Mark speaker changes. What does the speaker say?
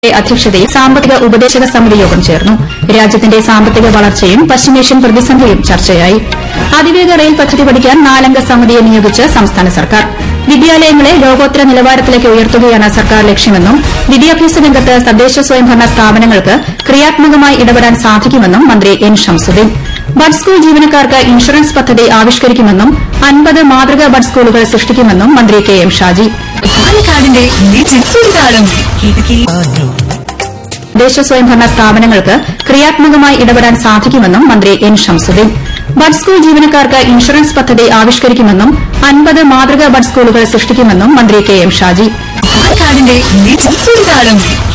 Speaker 1: അധ്യക്ഷതയിൽ സാമ്പത്തിക ഉപദേശക സമിതി യോഗം ചേർന്നു. രാജ്യത്തിന്റെ സാമ്പത്തിക വളർച്ചയും പശ്ചിമേഷ്യൻ പ്രതിസന്ധിയും ചർച്ചയായി. അതിവേഗ റെയിൽ പദ്ധതി പഠിക്കാൻ 4 അംഗ സമിതിയെ നിയോഗിച്ച് സംസ്ഥാന സർക്കാർ. വിദ്യാലയങ്ങളെ ലോകോത്തര നിലവാരത്തിലേക്ക് ഉയർത്തുകയാണ് സർക്കാർ ലക്ഷ്യമെന്നും വിദ്യാഭ്യാസ രംഗത്ത് തദ്ദേശ സ്വയംഭരണ സ്ഥാപനങ്ങൾക്ക് ക്രിയാത്മകമായി ഇടപെടാൻ സാധിക്കുമെന്നും മന്ത്രി എൻ ഷംസുദ്ദീൻ. ബഡ് സ്കൂൾ ജീവനക്കാർക്ക് ഇൻഷുറൻസ് പദ്ധതി ആവിഷ്കരിക്കുമെന്നും 50 മാതൃകാ ബഡ് സ്കൂളുകൾ സൃഷ്ടിക്കുമെന്നും മന്ത്രി കെ എം ഷാജി. തദ്ദേശ സ്വയംഭരണ സ്ഥാപനങ്ങൾക്ക് ക്രിയാത്മകമായി ഇടപെടാൻ സാധിക്കുമെന്നും മന്ത്രി എൻ ഷംസുദ്ദീൻ. ബഡ് സ്കൂൾ ജീവനക്കാർക്ക് ഇൻഷുറൻസ് പദ്ധതി ആവിഷ്കരിക്കുമെന്നും 50 മാതൃകാ ബഡ് സ്കൂളുകൾ സൃഷ്ടിക്കുമെന്നും മന്ത്രി കെ എം ഷാജി.